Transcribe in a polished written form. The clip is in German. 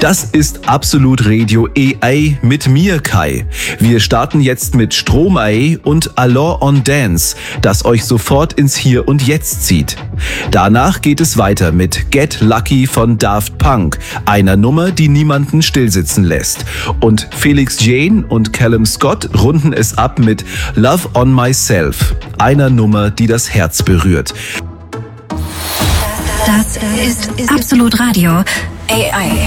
Das ist Absolut Radio AI mit mir, Kai. Wir starten jetzt mit Stromae und Alors on Dance, das euch sofort ins Hier und Jetzt zieht. Danach geht es weiter mit Get Lucky von Daft Punk, einer Nummer, die niemanden stillsitzen lässt. Und Felix Jane und Callum Scott runden es ab mit Love on Myself, einer Nummer, die das Herz berührt. Das ist Absolut Radio AI.